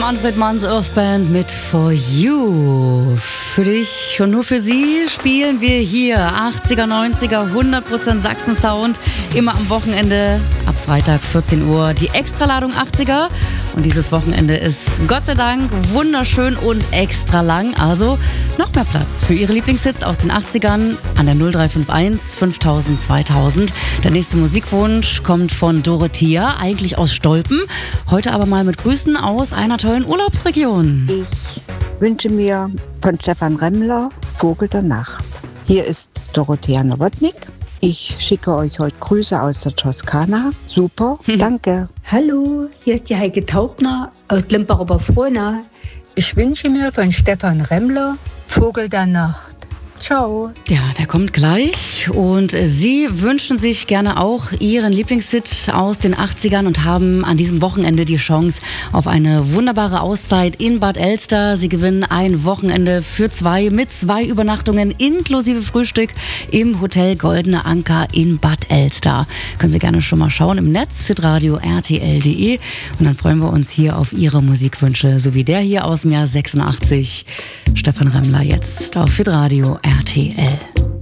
Manfred Manns Earth Band mit For You. Für dich und nur für Sie spielen wir hier 80er, 90er, 100% Sachsen-Sound. Immer am Wochenende, ab Freitag 14 Uhr, die Extraladung 80er. Und dieses Wochenende ist Gott sei Dank wunderschön und extra lang. Also noch mehr Platz für Ihre Lieblingshits aus den 80ern an der 0351 5000 2000. Der nächste Musikwunsch kommt von Dorothea, eigentlich aus Stolpen. Heute aber mal mit Grüßen aus einer tollen Urlaubsregion. Ich wünsche mir von Stefan Remmler Vogel der Nacht. Hier ist Dorothea Nowotnik. Ich schicke euch heute Grüße aus der Toskana. Super, danke. Hallo, hier ist die Heike Taubner aus Limburg-Oberfrohna. Ich wünsche mir von Stefan Remmler Vogel der Nacht. Ciao. Ja, der kommt gleich. Und Sie wünschen sich gerne auch Ihren Lieblingshit aus den 80ern und haben an diesem Wochenende die Chance auf eine wunderbare Auszeit in Bad Elster. Sie gewinnen ein Wochenende für 2 mit 2 Übernachtungen inklusive Frühstück im Hotel Goldene Anker in Bad Elster. Können Sie gerne schon mal schauen im Netz, hitradio rtl.de. Und dann freuen wir uns hier auf Ihre Musikwünsche, so wie der hier aus dem Jahr 86. Stefan Remmler jetzt auf hitradio RTL.